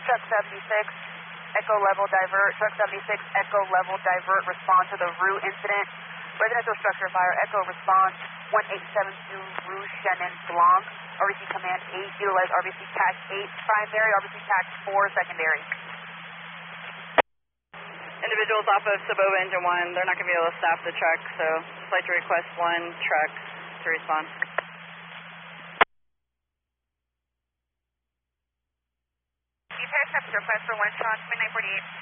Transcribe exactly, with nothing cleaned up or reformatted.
Truck seventy-six, Echo level divert. Truck seventy-six, Echo level divert. Respond to the Rue incident. Residential structure fire. Echo response. one eight seven two Rue Chenin Blanc. R B C command eight. Utilize R B C tac eight primary. R B C tac four secondary. Individuals off of Sabova engine one, they're not going to be able to stop the truck, so I'd like to request one truck to respond. You pass request for one shot, midnight forty-eight.